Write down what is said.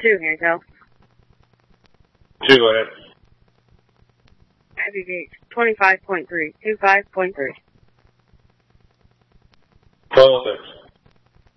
2, Hankel. 2, go ahead. Happy Gates, 25.3. 25.3. 1206.